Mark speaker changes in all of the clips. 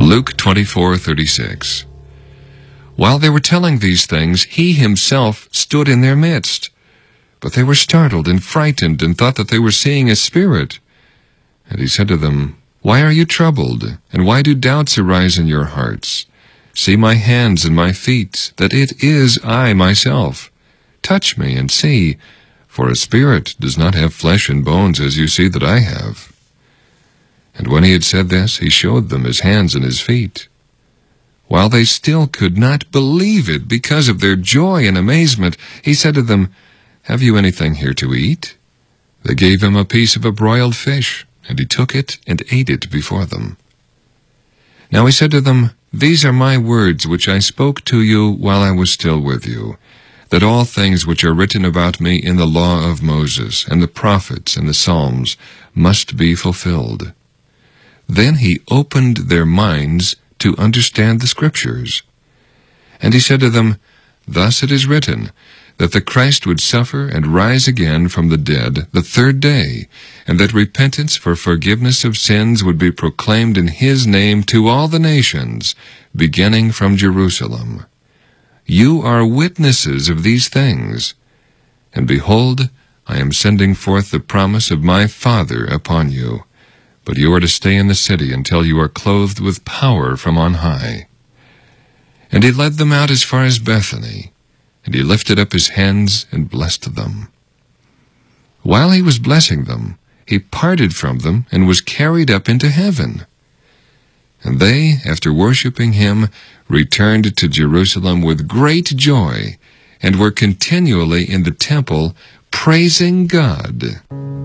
Speaker 1: Luke 24:36. While they were telling these things, he himself stood in their midst. But they were startled and frightened and thought that they were seeing a spirit. And he said to them, "Why are you troubled, and why do doubts arise in your hearts? See my hands and my feet, that it is I myself. Touch me and see, for a spirit does not have flesh and bones as you see that I have." And when he had said this, he showed them his hands and his feet. While they still could not believe it because of their joy and amazement, he said to them, "Have you anything here to eat?" They gave him a piece of a broiled fish, and he took it and ate it before them. Now he said to them, "These are my words which I spoke to you while I was still with you, that all things which are written about me in the law of Moses and the prophets and the Psalms must be fulfilled." Then he opened their minds to understand the Scriptures. And he said to them, "Thus it is written, that the Christ would suffer and rise again from the dead the third day, and that repentance for forgiveness of sins would be proclaimed in his name to all the nations, beginning from Jerusalem. You are witnesses of these things. And behold, I am sending forth the promise of my Father upon you. But you are to stay in the city until you are clothed with power from on high." And he led them out as far as Bethany, and he lifted up his hands and blessed them. While he was blessing them, he parted from them and was carried up into heaven. And they, after worshiping him, returned to Jerusalem with great joy, and were continually in the temple praising God.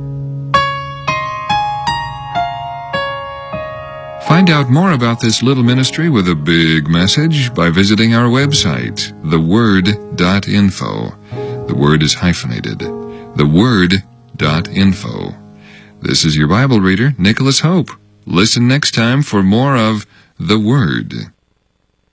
Speaker 1: Find out more about this little ministry with a big message by visiting our website, theword.info. The word is hyphenated. theword.info. This is your Bible reader, Nicholas Hope. Listen next time for more of The Word.